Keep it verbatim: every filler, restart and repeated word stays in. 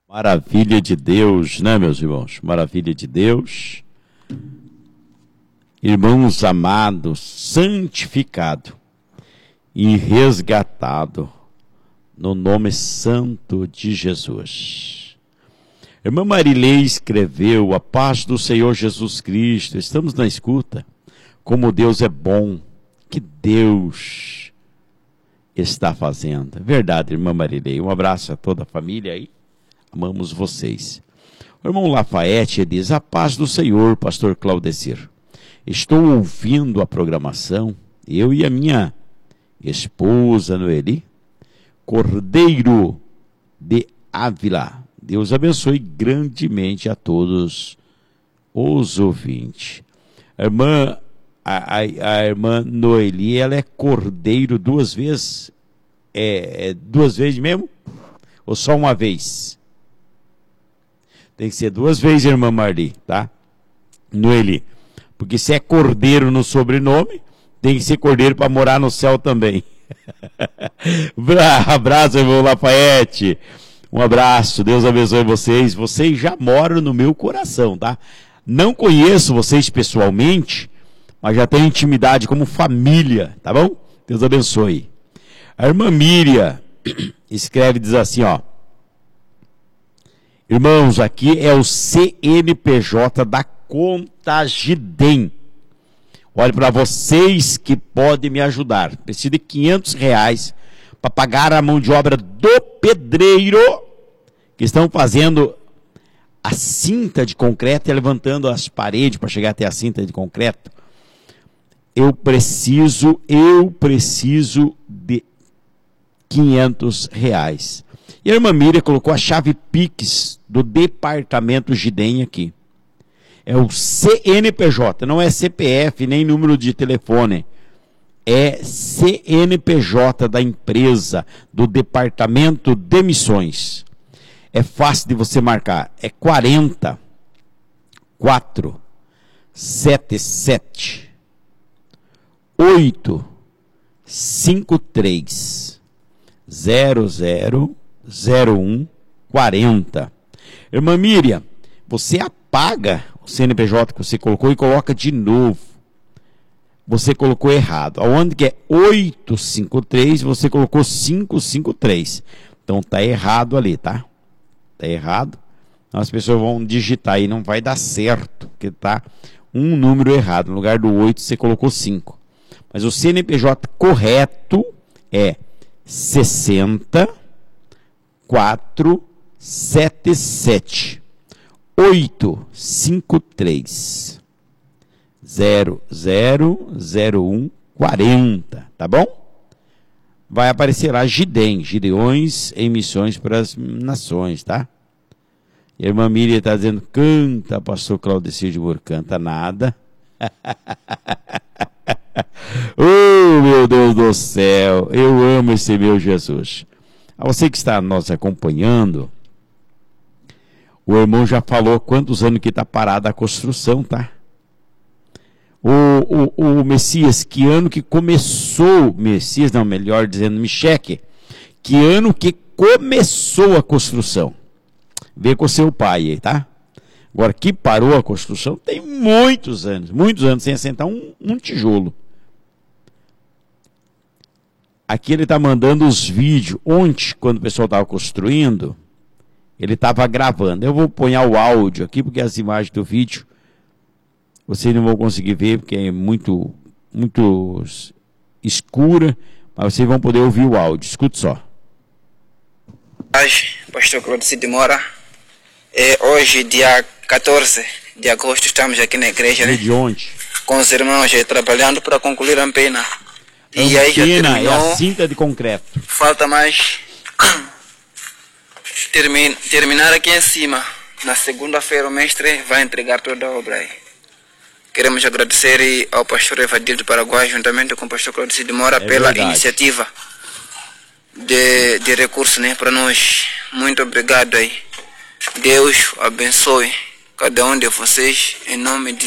Maravilha de Deus, né, meus irmãos? Maravilha de Deus. Irmãos amados, santificado e resgatado no nome santo de Jesus. Irmã Marilei escreveu: a paz do Senhor Jesus Cristo. Estamos na escuta. Como Deus é bom, que Deus está fazendo. Verdade, irmã Marilei. Um abraço a toda a família aí. Amamos vocês. O irmão Lafayette diz: a paz do Senhor, pastor Claudecir. Estou ouvindo a programação, eu e a minha esposa Noeli Cordeiro de Ávila. Deus abençoe grandemente a todos os ouvintes. A irmã, a, a, a irmã Noeli, ela é Cordeiro duas vezes? É, é duas vezes mesmo? Ou só uma vez? Tem que ser duas vezes, irmã Marli, tá? Noeli. Porque se é Cordeiro no sobrenome, tem que ser Cordeiro para morar no céu também. Abraço, irmão Lafayette. Um abraço, Deus abençoe vocês. Vocês já moram no meu coração, tá? Não conheço vocês pessoalmente, mas já tenho intimidade como família, tá bom? Deus abençoe. A irmã Miriam escreve, diz assim, ó: irmãos, aqui é o C N P J da Contagidem. Olha, para vocês que podem me ajudar, preciso de quinhentos reais para pagar a mão de obra do pedreiro que estão fazendo a cinta de concreto e levantando as paredes para chegar até a cinta de concreto. Eu preciso, eu preciso de quinhentos reais. E a irmã Miriam colocou a chave Pix do departamento Gidem aqui. É o C N P J, não é C P F nem número de telefone. É C N P J da empresa, do departamento de missões. É fácil de você marcar. É quarenta, quatro, setenta e sete, oito, cinquenta e três, zero zero zero um quarenta. Irmã Miriam, você apaga o C N P J que você colocou e coloca de novo. Você colocou errado. Aonde que é oito cinco três, você colocou cinco cinco três. Então tá errado ali, tá? Tá errado. As pessoas vão digitar aí, não vai dar certo, porque tá um número errado. No lugar do oito, você colocou cinco. Mas o C N P J correto é sessenta, quatro, setenta e sete, oito cinco três, zero zero zero um quarenta, tá bom? Vai aparecer lá Gidem, Gideões em Missões para as Nações, tá? E a irmã Miriam está dizendo: canta, pastor Claudecir de Moura. Canta nada. Oh, meu Deus do céu, eu amo esse meu Jesus. A você que está nos acompanhando, o irmão já falou quantos anos que está parada a construção, tá? O, o, o Messias, que ano que começou, Messias não, melhor dizendo, Micheque, que ano que começou a construção? Vê com seu pai aí, tá? Agora, que parou a construção, tem muitos anos, muitos anos sem assentar um, um tijolo. Aqui ele está mandando os vídeos. Ontem, quando o pessoal estava construindo, ele estava gravando. Eu vou pôr o áudio aqui, porque as imagens do vídeo vocês não vão conseguir ver, porque é muito, muito escura, mas vocês vão poder ouvir o áudio. Escute só. Pastor Claudecir de Moura. É hoje, dia quatorze de agosto, estamos aqui na igreja, né? De ontem. Com os irmãos aí, trabalhando para concluir a antena. E a aí já antena terminou. É a cinta de concreto. Falta mais termin, terminar aqui em cima. Na segunda-feira o mestre vai entregar toda a obra aí. Queremos agradecer ao pastor Evadir do Paraguai, juntamente com o pastor Claudecir de Moura, é pela verdade. iniciativa de, de recursos, né, para nós. Muito obrigado aí. Deus abençoe cada um de vocês, em nome de